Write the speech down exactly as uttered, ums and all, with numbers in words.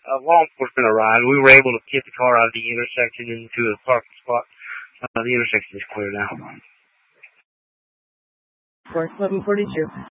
uh, law enforcement arrived. We were able to get the car out of the intersection into a parking spot. Uh, the intersection is clear now. eleven forty-two.